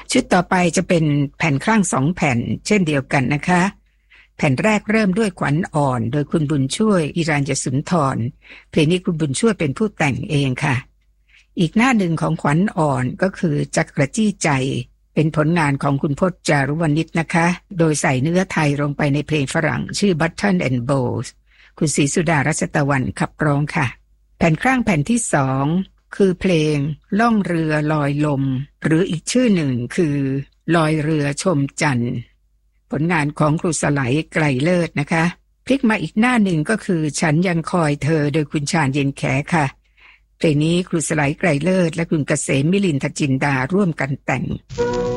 ชุดต่อไปจะเป็นแผ่นคลั่ง2แผ่นเช่นเดียวกันนะคะแผ่นแรกเริ่มด้วยขวัญอ่อนโดยคุณบุญช่วยอิรัญญสุนทรเพลงนี้คุณบุญช่วยเป็นผู้แต่งเองค่ะอีกหน้าหนึ่งของขวัญอ่อนก็คือจักรจี้ใจเป็นผลงานของคุณพจน์จารุวณิชนะคะโดยใส่เนื้อไทยลงไปในเพลงฝรั่งชื่อ Button and Bows คุณศรีสุดารัชตะวันขับร้องค่ะแผ่นคลั่งแผ่นที่2คือเพลงล่องเรือลอยลมหรืออีกชื่อหนึ่งคือลอยเรือชมจันทร์ผลงานของครูสไลไกรเลิศนะคะพลิกมาอีกหน้าหนึ่งก็คือฉันยังคอยเธอโดยคุณชาญเย็นแขค่ะเพลงนี้ครูสไลไกรเลิศและคุณเกษมมิลินทจินดาร่วมกันแต่ง